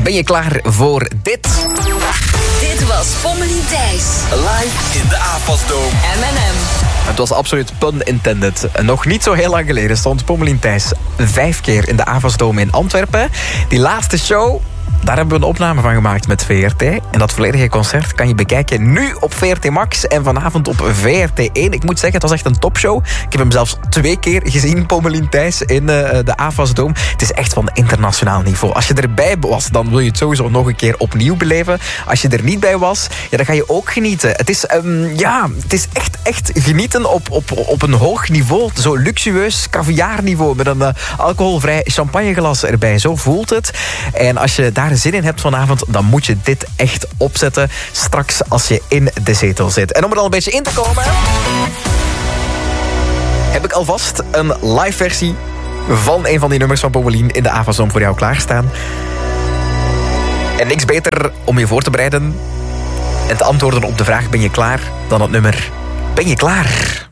Ben je klaar voor dit? Dit was Pommelien Thijs. Live in de AFAS-dome. M&M. Het was absoluut pun intended. Nog niet zo heel lang geleden stond Pommelien Thijs 5 keer in de AFAS-dome in Antwerpen. Die laatste show, daar hebben we een opname van gemaakt met VRT. En dat volledige concert kan je bekijken nu op VRT Max en vanavond op VRT1. Ik moet zeggen, het was echt een topshow. Ik heb hem zelfs 2 keer gezien, Pommelien Thijs, in de AFAS-dome. Het is echt van internationaal niveau. Als je erbij was, dan wil je het sowieso nog een keer opnieuw beleven. Als je er niet bij was, ja, dan ga je ook genieten. Het is echt genieten op een hoog niveau. Zo luxueus caviarniveau met een alcoholvrij champagneglas erbij. Zo voelt het. En als je daar zin in hebt vanavond, dan moet je dit echt opzetten straks als je in de zetel zit. En om er al een beetje in te komen, heb ik alvast een live versie van een van die nummers van Pommelien in de AFAS-dome voor jou klaarstaan. En niks beter om je voor te bereiden en te antwoorden op de vraag: ben je klaar? Dan het nummer Ben je klaar?